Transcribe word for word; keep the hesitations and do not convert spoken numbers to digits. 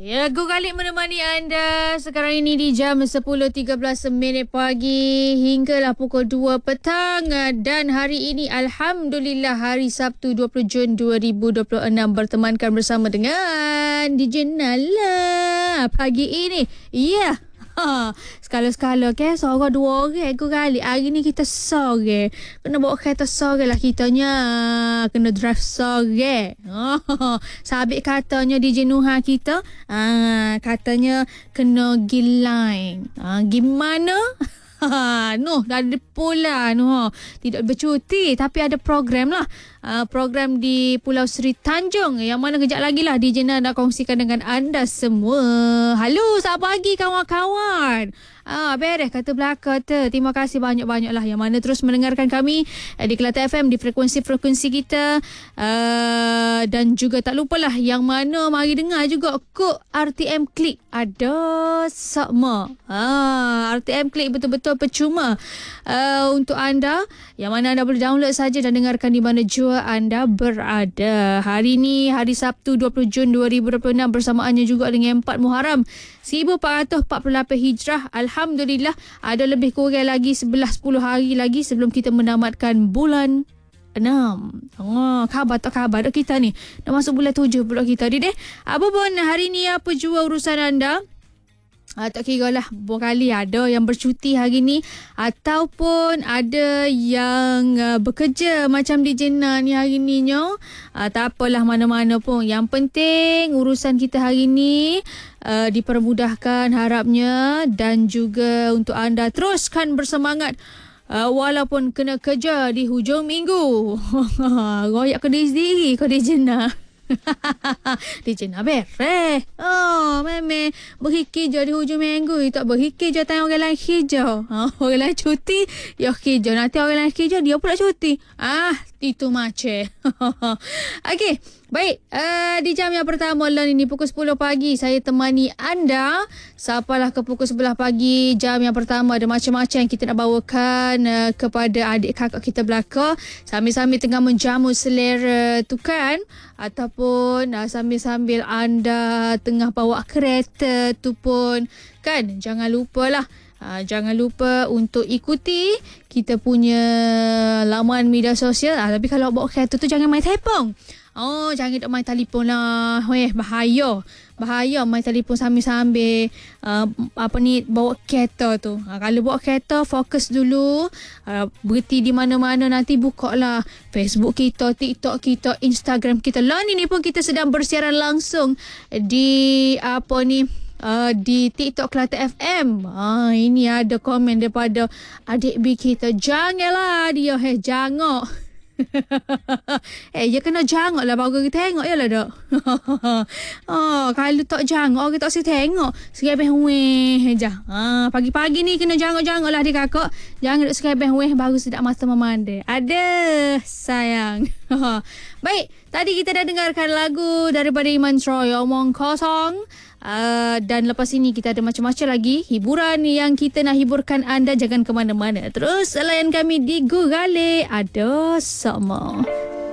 Ya, Go Galik menemani anda sekarang ini di jam sepuluh tiga belas minit pagi hinggalah pukul dua petang. Dan hari ini Alhamdulillah hari Sabtu dua puluh Jun dua ribu dua puluh enam bertemankan bersama dengan D J Nala pagi ini. Ya. Yeah. Ha, sekala-sekala ke seorang dua orang Go Galik. Hari ni kita sore. Kena bawa kereta sore lah kitanya. Kena drive sore. Ha, sabit katanya D J Nuha kita. Ha, katanya kena gilain. Ha, gimana? Ha, Noh, dah ada pula Noh. Tidak bercuti tapi ada program lah. Uh, program di Pulau Seri Tanjung yang mana kejap lagi lah D J Na nak kongsikan dengan anda semua. Halo, selamat pagi kawan-kawan. Ah, beres kata belaka tu. Terima kasih banyak-banyak lah yang mana terus mendengarkan kami uh, di Kelate F M di frekuensi-frekuensi kita. Uh, dan juga tak lupalah yang mana mari dengar juga kod R T M Klik ada sama. Ah, R T M Klik betul-betul percuma uh, untuk anda yang mana anda boleh download saja dan dengarkan di mana jua anda berada. Hari ni hari Sabtu dua puluh Jun dua ribu dua puluh enam bersamaannya juga dengan empat Muharram seribu empat ratus empat puluh lapan Hijrah. Alhamdulillah ada lebih kurang lagi sebelas sepuluh hari lagi sebelum kita menamatkan bulan enam. Oh, khabar tak khabar dah kita ni. Dah masuk bulan tujuh pula kita ni deh. Apa pun hari ni apa jua urusan anda? Uh, tak kira lah berkali ada yang bercuti hari ni ataupun ada yang uh, bekerja macam D J Na ni hari ni nyo. Uh, tak apalah mana-mana pun. Yang penting urusan kita hari ni uh, dipermudahkan harapnya dan juga untuk anda teruskan bersemangat. Uh, walaupun kena kerja di hujung minggu. Royak ke diri sendiri kau D J Na. D J nak beres. Oh, meme berhikir je di hujung minggu. Tak berhikir je tanya orang lain hijau. Oh, orang lain cuti, ya hijau. Nanti orang lain hijau, dia pula cuti. Ah, itu macam. Okey, baik. Uh, di jam yang pertama lah ini pukul sepuluh pagi saya temani anda. Sapalah ke pukul sebelas pagi. Jam yang pertama ada macam-macam yang kita nak bawakan uh, kepada adik kakak kita belaka. Sambil-sambil tengah menjamu selera tu kan. Ataupun uh, sambil-sambil anda tengah bawa kereta tu pun kan. Jangan lupalah. Uh, jangan lupa untuk ikuti kita punya laman media sosial. Uh, tapi kalau bawa kereta tu jangan main telefon. Oh, jangan tak main telefon lah. Weh, bahaya. Bahaya main telefon sambil-sambil uh, apa ni bawa kereta tu. Uh, kalau bawa kereta fokus dulu. Uh, berhenti di mana-mana nanti buka lah Facebook kita, TikTok kita, Instagram kita. Lah ni pun kita sedang bersiaran langsung di apa ni Uh, di TikTok Kelate F M. Ah, ini ada komen daripada adik B kita. Janganlah dia heh jangok. eh, dia kena jangok lah baru kita tengok je lah dok. Oh, kalau tak jangok kita tak tengok. Serebeh weh je. Ah, pagi-pagi ni kena jangok-jangok lah dia kakak. Jangan duk serebeh weh baru sedap mata memandai. Ada sayang. Baik, tadi kita dah dengarkan lagu daripada Iman Troy, Omong Kosong. Uh, dan lepas ini kita ada macam-macam lagi hiburan yang kita nak hiburkan anda. Jangan ke mana-mana. Terus layan kami di Go Galik ada sama.